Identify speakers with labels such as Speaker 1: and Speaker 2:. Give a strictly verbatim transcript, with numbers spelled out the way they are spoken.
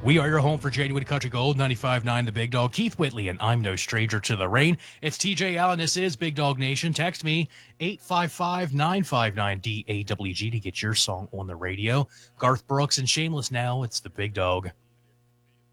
Speaker 1: We are your home for January Country Gold, ninety-five point nine The Big Dog. Keith Whitley, and I'm no stranger to the rain. It's T J Allen. This is Big Dog Nation. Text me, eight five five, nine five nine, D A W G to get your song on the radio. Garth Brooks and Shameless now. It's the Big Dog.